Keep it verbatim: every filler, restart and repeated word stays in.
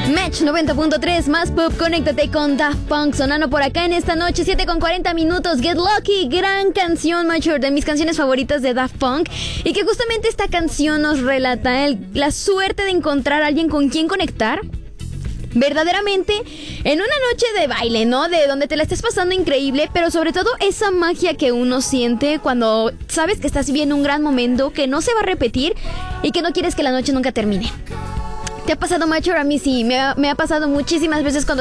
Match noventa punto tres, más pop, conéctate con Daft Punk sonando por acá en esta noche, siete con cuarenta minutos. Get Lucky, gran canción, Mature, de mis canciones favoritas de Daft Punk. Y que justamente esta canción nos relata el, la suerte de encontrar a alguien con quien conectar verdaderamente en una noche de baile, ¿no? De donde te la estés pasando increíble, pero sobre todo esa magia que uno siente cuando sabes que estás viviendo un gran momento que no se va a repetir y que no quieres que la noche nunca termine. ¿Te ha pasado, Macho? A mí sí, me ha, me ha pasado muchísimas veces cuando